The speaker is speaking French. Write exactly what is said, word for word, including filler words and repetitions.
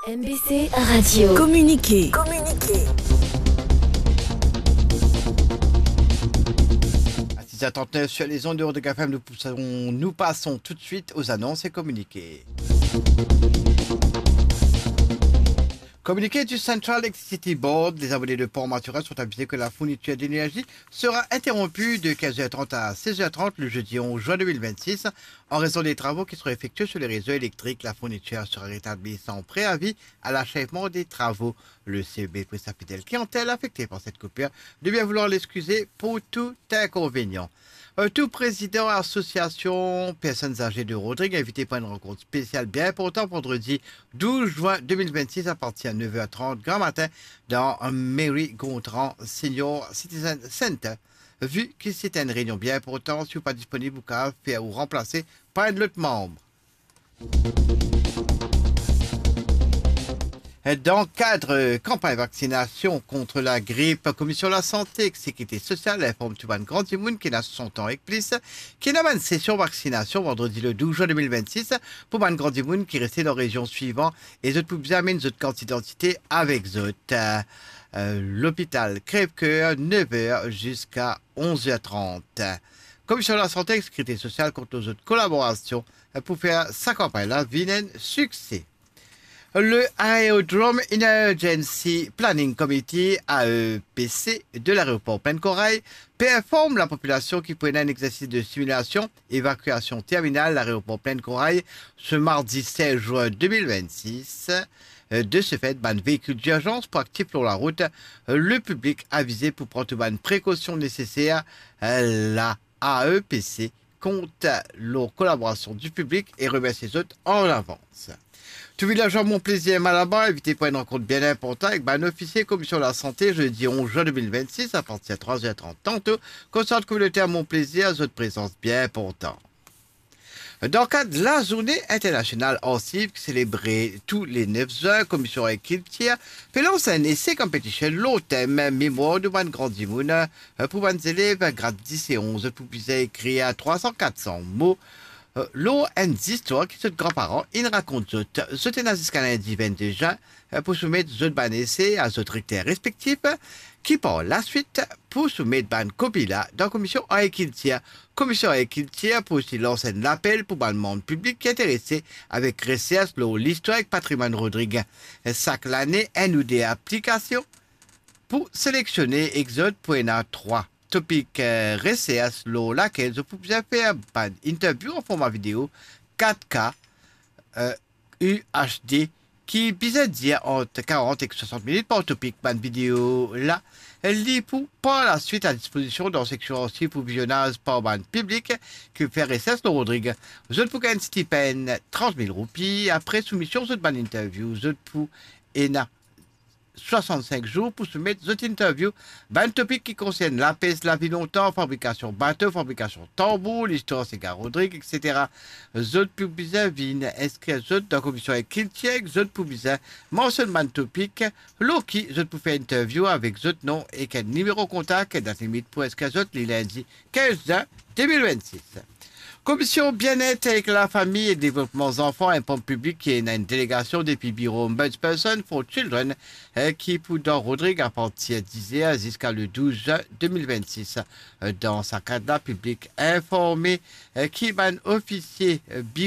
M B C Radio. Communiquer. Communiquer. À six heures trente-neuf sur les ondes de Rodrigue F M, nous, poussons- nous passons tout de suite aux annonces et communiqués. Communiqué du Central Electricity Board, les abonnés de Port-Maturin sont avisés que la fourniture d'énergie sera interrompue de quinze heures trente à seize heures trente le jeudi onze juin deux mille vingt-six. En raison des travaux qui seront effectués sur les réseaux électriques, la fourniture sera rétablie sans préavis à l'achèvement des travaux. Le C E B prie sa fidèle clientèle affectée par cette coupure de bien vouloir l'excuser pour tout inconvénient. Euh, tout président association personnes âgées de Rodrigue invité pour une rencontre spéciale bien importante vendredi douze juin deux mille vingt-six à partir de neuf heures trente grand matin dans Mary Gontran Senior Citizen Center. Vu que c'est une réunion bien importante, si vous n'êtes pas disponible, vous pouvez faire ou remplacer par un autre membre. Dans le cadre de campagne vaccination contre la grippe, la Commission de la Santé et de la Sécurité sociale informe tout le grand monde qui a soixante ans et plus, qui a une session vaccination vendredi le douze juin deux mille vingt-six pour le grand monde qui restait dans la région suivante et vous pouvez amener votre carte d'identité avec vous. Euh, euh, L'hôpital Crève-Cœur, neuf heures jusqu'à onze heures trente. Commission de la Santé et de la Sécurité sociale contre nos autres collaborations pour faire sa campagne-là, vienne succès. Le Aerodrome Emergency Planning Committee, A E P C, de l'aéroport Pleine Corail, informe la population qui prenait un exercice de simulation évacuation terminale à l'aéroport Pleine Corail ce mardi seize juin deux mille vingt-six. De ce fait, ban véhicule d'urgence pour actif pour la route. Le public avisé pour prendre toutes les précautions nécessaires. La A E P C compte la collaboration du public et remercie les autres en avance. Tout villageois Mon Plaisir et Malabar, invité pour une rencontre bien importante avec un officier commission de la santé jeudi onze juin deux mille vingt-six à partir de trois heures trente tantôt, concert communautaire Mon Plaisir, votre présence bien importante. Dans le cadre de la journée internationale hors civique célébrée tous les neuf heures, Commission Équitière fait lancer un essai compétition l'au thème mémoire de Ban Grand Dimoun pour les élèves grade dix et onze pour pouvoir écrire à trois cents à quatre cents mots. Euh, L'eau une histoire qui sont grands-parents, ils racontent zot. Zot est jusqu'à lundi vingt-deux juin euh, pour soumettre zot ban essai à zot recteurs respectifs qui par la suite pour soumettre ban copie là dans la commission à Équitière. Commission à Équitière pour aussi lancer l'appel pour ban le monde public qui est intéressé avec recherche l'histoire avec patrimoine Rodrigue. Chaque l'année, un ou des applications pour sélectionner Exode pour N A trois. Topic euh, recherche sur laquelle vous pouvez faire une interview en format vidéo quatre K euh, U H D qui peut dire entre quarante et soixante minutes par topic. Ban vidéo là, elle lit pour par la suite à disposition dans la section aussi pour visionnage par ban public qui fait recherche sur Rodrigue. Vous pouvez gagner un stipend trente mille roupies après soumission de ban interview. Vous pouvez N A soixante-cinq jours pour soumettre cette interview. Ben topic qui concerne la peste, la vie longtemps, fabrication bateau, fabrication tambour, l'histoire cigare Rodrigue, et cetera. Zot publisa vin, inscrit zot dans la commission avec Kiltiek, zot publisa mentionne ben topic, Loki, zot pour faire interview avec zot nom et quel numéro contact, date limite pour inscrire zot les lundis quinze juin deux mille vingt-six. Commission bien-être avec la famille et développement des enfants, un pompe public qui est une délégation des bureau Ombudsperson for Children euh, qui pour dans Rodrigue à partir de dix heures jusqu'à le douze juin deux mille vingt-six. Euh, dans sa cadre public informé euh, qui est un officier euh,